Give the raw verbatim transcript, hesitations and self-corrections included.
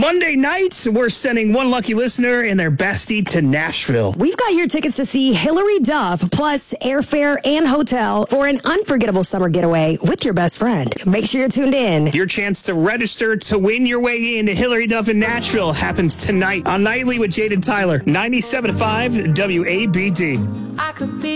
Monday night, we're sending one lucky listener and their bestie to Nashville. We've got your tickets to see Hilary Duff, plus airfare and hotel for an unforgettable summer getaway with your best friend. Make sure you're tuned in. Your chance to register to win your way into Hilary Duff in Nashville happens tonight on Nightly with Jade and Tyler, ninety-seven point five W A B D. I could be